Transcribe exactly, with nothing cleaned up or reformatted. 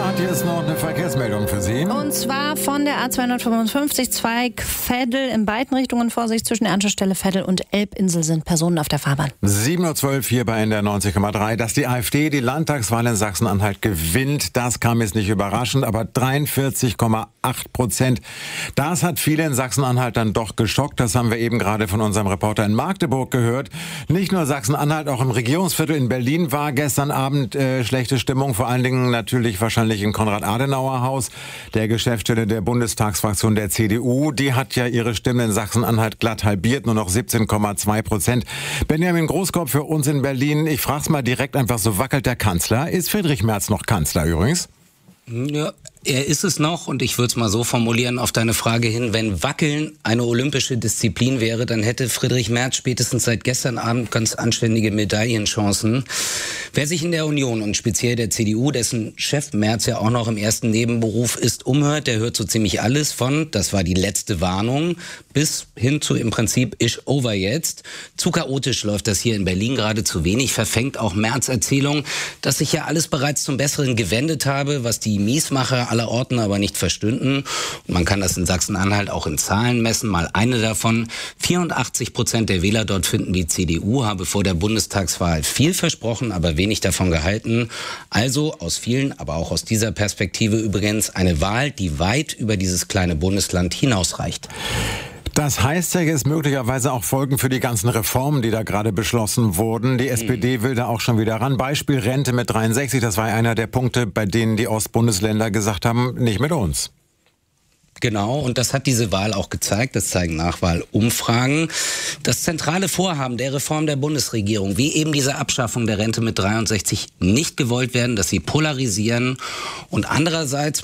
hat jetzt noch eine Verkehrsmeldung für Sie. Und zwar von der A zweihundertfünfundfünfzig, Zweig Veddel in beiden Richtungen. Vorsicht, zwischen der Anschlussstelle Veddel und Elbinsel sind Personen auf der Fahrbahn. sieben Uhr zwölf hier bei N D R neunzig Komma drei. Dass die AfD die Landtagswahl in Sachsen-Anhalt gewinnt, das kam jetzt nicht überraschend, aber dreiundvierzig Komma acht Prozent. Das hat viele in Sachsen-Anhalt dann doch geschockt. Das haben wir eben gerade von unserem Reporter in Magdeburg gehört. Nicht nur Sachsen-Anhalt, auch im Regierungsviertel in Berlin war gestern Abend äh, schlechte Stimmung, vor allen Dingen natürlich wahrscheinlich im Konrad-Adenauer-Haus, der Geschäftsstelle der Bundestagsfraktion der C D U. Die hat ja ihre Stimme in Sachsen-Anhalt glatt halbiert, nur noch siebzehn Komma zwei Prozent. Benjamin Großkopf für uns in Berlin. Ich frage es mal direkt einfach, so wackelt der Kanzler? Ist Friedrich Merz noch Kanzler übrigens? Ja, er ist es noch, und ich würde es mal so formulieren auf deine Frage hin: Wenn Wackeln eine olympische Disziplin wäre, dann hätte Friedrich Merz spätestens seit gestern Abend ganz anständige Medaillenchancen. Wer sich in der Union und speziell der C D U, dessen Chef Merz ja auch noch im ersten Nebenberuf ist, umhört, der hört so ziemlich alles von, das war die letzte Warnung, bis hin zu im Prinzip ish over jetzt. Zu chaotisch läuft das hier in Berlin gerade, zu wenig verfängt auch Merz' Erzählung, dass sich ja alles bereits zum Besseren gewendet habe, was die Miesmacher aller Orten aber nicht verstünden. Und man kann das in Sachsen-Anhalt auch in Zahlen messen. Mal eine davon: vierundachtzig Prozent der Wähler dort finden, die C D U habe vor der Bundestagswahl viel versprochen, aber wenig davon gehalten. Also aus vielen, aber auch aus dieser Perspektive übrigens eine Wahl, die weit über dieses kleine Bundesland hinausreicht. Das heißt ja jetzt möglicherweise auch Folgen für die ganzen Reformen, die da gerade beschlossen wurden. Die S P D will da auch schon wieder ran. Beispiel Rente mit dreiundsechzig, das war einer der Punkte, bei denen die Ostbundesländer gesagt haben, nicht mit uns. Genau, und das hat diese Wahl auch gezeigt, das zeigen Nachwahlumfragen. Das zentrale Vorhaben der Reform der Bundesregierung, wie eben diese Abschaffung der Rente mit dreiundsechzig, nicht gewollt werden, dass sie polarisieren. Und andererseits